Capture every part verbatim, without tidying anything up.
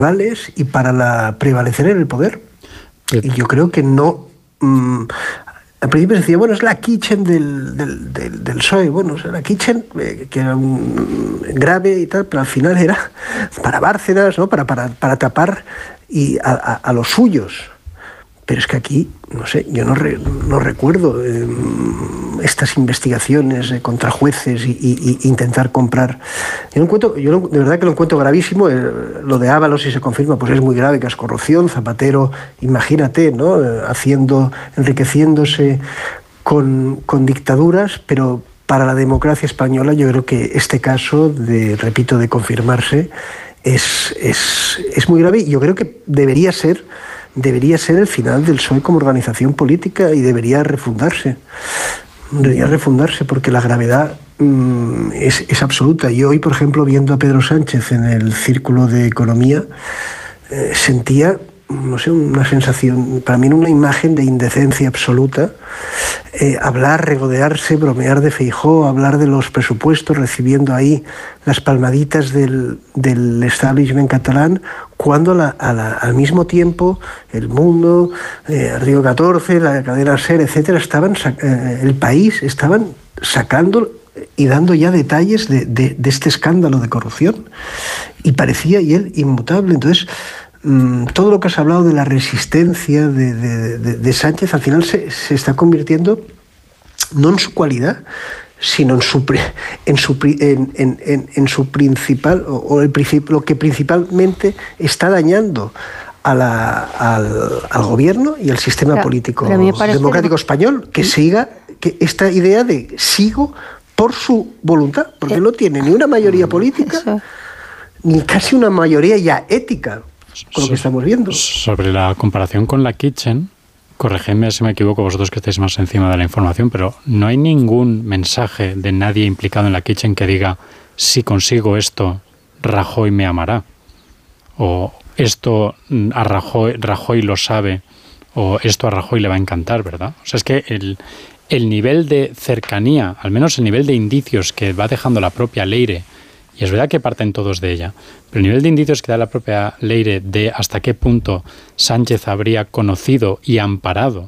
y para la prevalecer en el poder. Y yo creo que no... Mmm, al principio se decía, bueno, es la kitchen del, del, del, del P S O E, bueno, es la kitchen, eh, que era un, grave y tal, pero al final era para Bárcenas, ¿no? Para, para, para tapar y a, a, a los suyos. Pero es que aquí, no sé, yo no, re, no recuerdo eh, estas investigaciones eh, contra jueces y, y, y intentar comprar. Yo, lo encuentro, yo lo, de verdad que lo encuentro gravísimo. Eh, lo de Ábalos, si se confirma, pues es muy grave, que es corrupción. Zapatero, imagínate, ¿no? Eh, haciendo, enriqueciéndose con, con dictaduras, pero para la democracia española yo creo que este caso, de, repito, de confirmarse, es, es, es muy grave. Y yo creo que debería ser... debería ser el final del P S O E como organización política y debería refundarse. Debería refundarse porque la gravedad mmm, es, es absoluta. Y hoy, por ejemplo, viendo a Pedro Sánchez en el Círculo de Economía, eh, sentía, no sé, una sensación, para mí una imagen de indecencia absoluta. Eh, hablar, regodearse, bromear de Feijóo, hablar de los presupuestos, recibiendo ahí las palmaditas del, del establishment catalán, cuando la, a la, al mismo tiempo El Mundo, eh, Artículo catorce, la cadena SER, etcétera, estaban eh, el País, estaban sacando y dando ya detalles de, de, de este escándalo de corrupción. Y parecía y él inmutable. Entonces, mmm, todo lo que has hablado de la resistencia de, de, de, de Sánchez, al final se, se está convirtiendo no en su cualidad, sino en su en su en, en, en su principal o, o el lo que principalmente está dañando a la, al, al gobierno y al sistema pero, político pero democrático que... español, que siga que esta idea de sigo por su voluntad, porque eh, no tiene ni una mayoría política eso. Ni casi una mayoría ya ética con lo que estamos viendo. Sobre la comparación con la Kitchen, corregidme si me equivoco vosotros que estáis más encima de la información, pero no hay ningún mensaje de nadie implicado en la Kitchen que diga si consigo esto, Rajoy me amará, o esto a Rajoy, Rajoy lo sabe, o esto a Rajoy le va a encantar, ¿verdad? O sea, es que el, el nivel de cercanía, al menos el nivel de indicios que va dejando la propia Leire, y es verdad que parten todos de ella, pero el nivel de indicios que da la propia Leire de hasta qué punto Sánchez habría conocido y amparado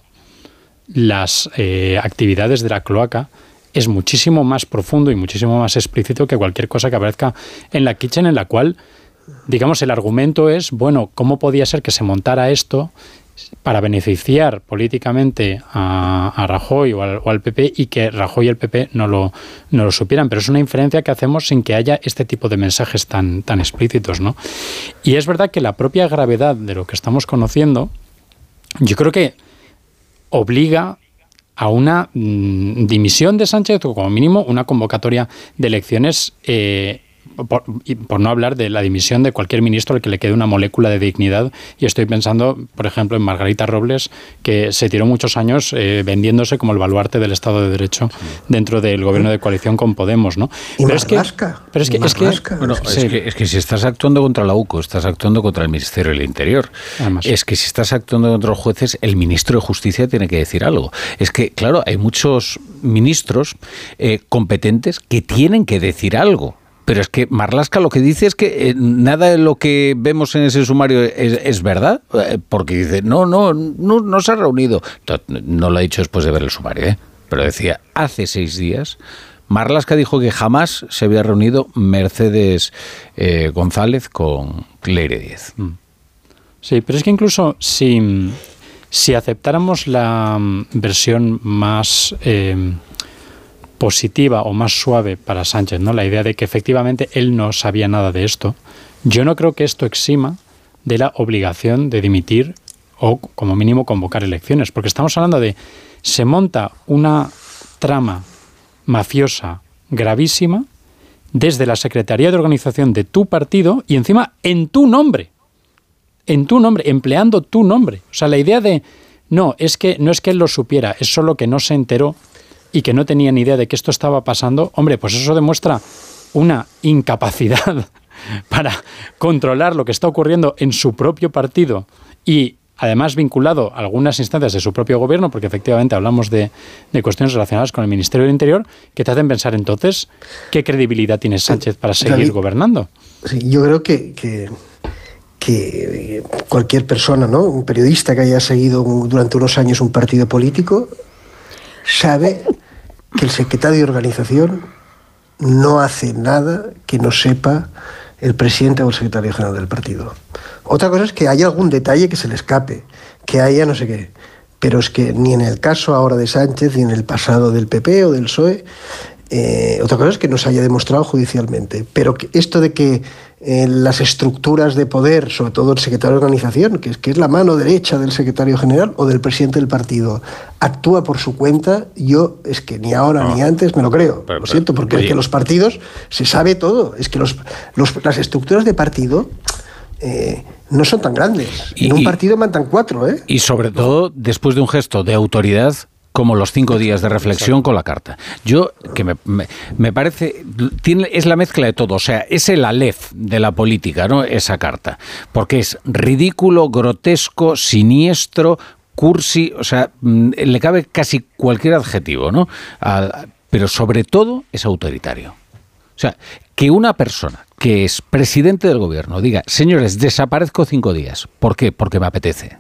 las eh, actividades de la cloaca es muchísimo más profundo y muchísimo más explícito que cualquier cosa que aparezca en la Kitchen, en la cual, digamos, el argumento es, bueno, ¿cómo podía ser que se montara esto para beneficiar políticamente a, a Rajoy o al, o al P P y que Rajoy y el P P no lo, no lo supieran? Pero es una inferencia que hacemos sin que haya este tipo de mensajes tan, tan explícitos, ¿no? Y es verdad que la propia gravedad de lo que estamos conociendo, yo creo que obliga a una mmm, dimisión de Sánchez o como mínimo una convocatoria de elecciones eh, Por, por no hablar de la dimisión de cualquier ministro al que le quede una molécula de dignidad, y estoy pensando, por ejemplo, en Margarita Robles, que se tiró muchos años eh, vendiéndose como el baluarte del Estado de Derecho dentro del gobierno de coalición con Podemos, ¿no? Y pero Marlaska. Es que, pero es que, es que, bueno, sí. es, que, es que si estás actuando contra la U C O, estás actuando contra el Ministerio del Interior. Además, es que si estás actuando contra los jueces, el ministro de Justicia tiene que decir algo. Es que, claro, hay muchos ministros eh, competentes que tienen que decir algo. Pero es que Marlaska lo que dice es que eh, nada de lo que vemos en ese sumario es, es verdad, eh, porque dice, no, no, no, no se ha reunido. No, no lo ha dicho después de ver el sumario, ¿eh? Pero decía, hace seis días, Marlaska dijo que jamás se había reunido Mercedes eh, González con Leire Díez. Sí, pero es que incluso si, si aceptáramos la versión más... Eh, positiva o más suave para Sánchez, ¿no? La idea de que efectivamente él no sabía nada de esto. Yo no creo que esto exima de la obligación de dimitir o, como mínimo, convocar elecciones, porque estamos hablando de se monta una trama mafiosa gravísima desde la Secretaría de Organización de tu partido y encima en tu nombre, en tu nombre, empleando tu nombre. O sea, la idea de no, es que no es que él lo supiera, es solo que no se enteró y que no tenía ni idea de que esto estaba pasando, hombre, pues eso demuestra una incapacidad para controlar lo que está ocurriendo en su propio partido y además vinculado a algunas instancias de su propio gobierno, porque efectivamente hablamos de, de cuestiones relacionadas con el Ministerio del Interior, que te hacen pensar entonces qué credibilidad tiene Sánchez para seguir David, gobernando. Sí, yo creo que, que, que cualquier persona, ¿no? Un periodista que haya seguido durante unos años un partido político sabe que el secretario de organización no hace nada que no sepa el presidente o el secretario general del partido. Otra cosa es que haya algún detalle que se le escape, que haya no sé qué, pero es que ni en el caso ahora de Sánchez, ni en el pasado del P P o del P S O E, eh, otra cosa es que no se haya demostrado judicialmente, pero que esto de que eh, las estructuras de poder, sobre todo el secretario de organización, que es, que es la mano derecha del secretario general o del presidente del partido, actúa por su cuenta, yo es que ni ahora no. ni antes me lo creo, pero, lo siento, porque oye, es que los partidos se sabe todo, es que los, los, las estructuras de partido eh, no son tan grandes, y, en un partido mandan cuatro, ¿eh? Y sobre todo después de un gesto de autoridad como los cinco días de reflexión con la carta. Yo, que me, me, me parece, tiene, es la mezcla de todo, o sea, es el Aleph de la política, ¿no? Esa carta, porque es ridículo, grotesco, siniestro, cursi, o sea, le cabe casi cualquier adjetivo, ¿no? Al, pero sobre todo es autoritario. O sea, que una persona que es presidente del gobierno diga, señores, desaparezco cinco días. ¿Por qué? Porque me apetece.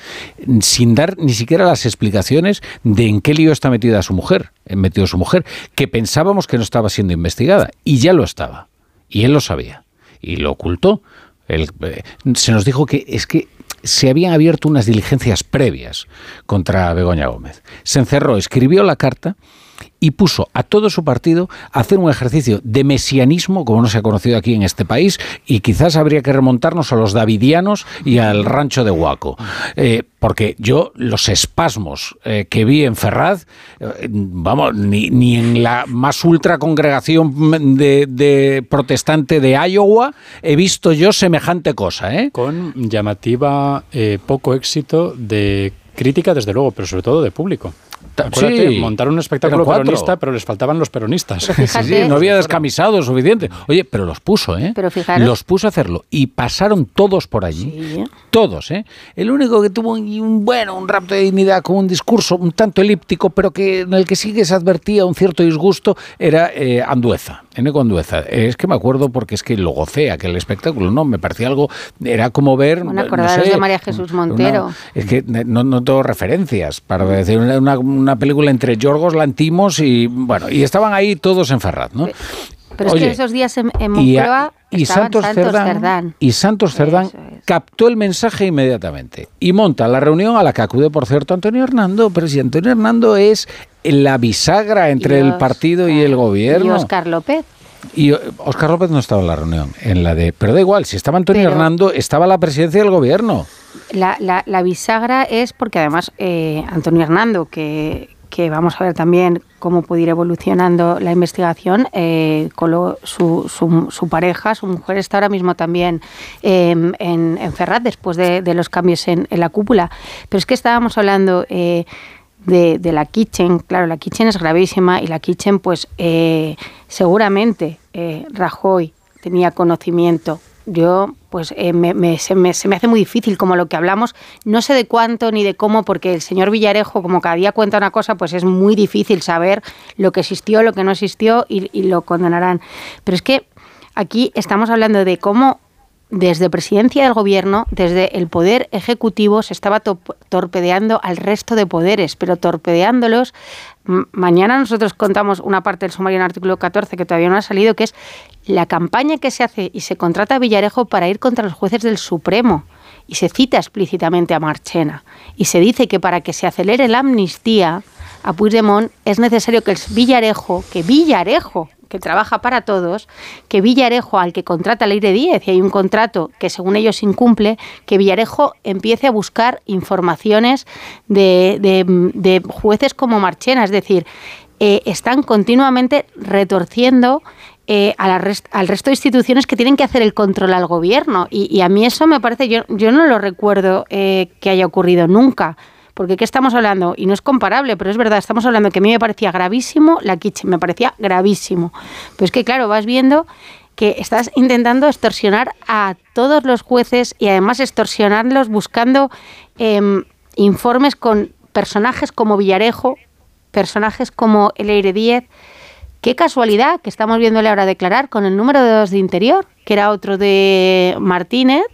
Sin dar ni siquiera las explicaciones de en qué lío está metida su mujer, metido su mujer, que pensábamos que no estaba siendo investigada, y ya lo estaba, y él lo sabía, y lo ocultó. Él, eh, se nos dijo que es que se habían abierto unas diligencias previas contra Begoña Gómez. Se encerró, escribió la carta y puso a todo su partido a hacer un ejercicio de mesianismo como no se ha conocido aquí en este país, y quizás habría que remontarnos a los davidianos y al rancho de Huaco, eh, porque yo los espasmos eh, que vi en Ferraz, eh, vamos, ni, ni en la más ultra congregación de, de protestante de Iowa he visto yo semejante cosa, ¿eh? Con llamativa eh, poco éxito de crítica, desde luego, pero sobre todo de público. Acuérdate, sí, montaron un espectáculo peronista, pero les faltaban los peronistas. Fíjate, sí, sí, no había descamisado suficiente. Oye, pero los puso, ¿eh? Pero fijaros, los puso a hacerlo y pasaron todos por allí. Sí. Todos, ¿eh? El único que tuvo un, bueno, un rapto de dignidad con un discurso un tanto elíptico, pero que en el que sí que se advertía un cierto disgusto, era eh, Andueza. Eneco Andueza. Es que me acuerdo porque es que lo gocé aquel espectáculo, ¿no? Me parecía algo, era como ver... Bueno, acordaros no sé, de María Jesús Montero. Una, es que no, no tengo referencias para decir una, una, una película entre Yorgos Lantimos y, bueno, y estaban ahí todos en Ferraz, ¿no? Pero Oye, es que esos días en, en Moncloa y, y Santos, Santos Cerdán, Cerdán. Y Santos Cerdán captó el mensaje inmediatamente y monta la reunión a la que acude, por cierto, Antonio Hernando, pero si Antonio Hernando es la bisagra entre Dios, el partido y el gobierno. Y Óscar López. Y Óscar López no estaba en la reunión, en la de, pero da igual, si estaba Antonio pero, Hernando, estaba la presidencia del gobierno. La, la, la bisagra es porque además eh, Antonio Hernando, que... que vamos a ver también cómo puede ir evolucionando la investigación, eh, con lo, su, su, su pareja, su mujer está ahora mismo también eh, en, en Ferraz después de, de los cambios en, en la cúpula. Pero es que estábamos hablando eh, de, de la Kitchen, claro, la Kitchen es gravísima y la Kitchen pues eh, seguramente eh, Rajoy tenía conocimiento. Yo, pues, eh, me, me, se, me, se me hace muy difícil, como lo que hablamos, no sé de cuánto ni de cómo, porque el señor Villarejo, como cada día cuenta una cosa, pues es muy difícil saber lo que existió, lo que no existió y, y lo condenarán. Pero es que aquí estamos hablando de cómo desde presidencia del gobierno, desde el poder ejecutivo, se estaba to- torpedeando al resto de poderes, pero torpedeándolos. M- mañana nosotros contamos una parte del sumario en el artículo catorce que todavía no ha salido, que es la campaña que se hace y se contrata a Villarejo para ir contra los jueces del Supremo. Y se cita explícitamente a Marchena. Y se dice que para que se acelere la amnistía a Puigdemont es necesario que el Villarejo, que Villarejo, que trabaja para todos, que Villarejo, al que contrata Leire Díez, y hay un contrato que según ellos incumple, que Villarejo empiece a buscar informaciones de, de, de jueces como Marchena. Es decir, eh, están continuamente retorciendo eh, a la rest, al resto de instituciones que tienen que hacer el control al gobierno. Y, y a mí eso me parece, yo, yo no lo recuerdo eh, que haya ocurrido nunca. Porque ¿qué estamos hablando? Y no es comparable, pero es verdad, estamos hablando que a mí me parecía gravísimo la Kitchen, me parecía gravísimo. Pero es que, claro, vas viendo que estás intentando extorsionar a todos los jueces y además extorsionarlos buscando eh, informes con personajes como Villarejo, personajes como Leire Díez. Qué casualidad que estamos viéndole ahora declarar con el número dos de Interior, que era otro de Martínez,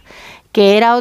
que era